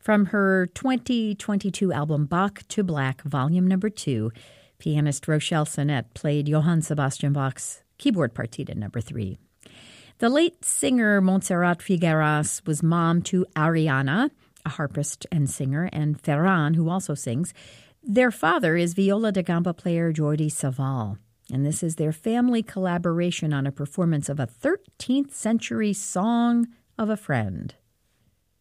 From her 2022 album Bach to Black, Volume No. 2, pianist Rochelle Sonette played Johann Sebastian Bach's keyboard partita No. 3. The late singer Montserrat Figueras was mom to Ariana, a harpist and singer, and Ferran, who also sings. Their father is viola da gamba player Jordi Savall, and this is their family collaboration on a performance of a 13th century song of a friend.